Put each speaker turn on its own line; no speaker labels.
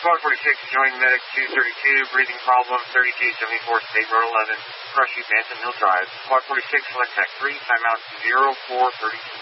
Squad 46, join medic 232, breathing problem, 3274 State Road 11, Crush Bantam Hill Drive. Squad 46, select Tech 3, timeout 0432.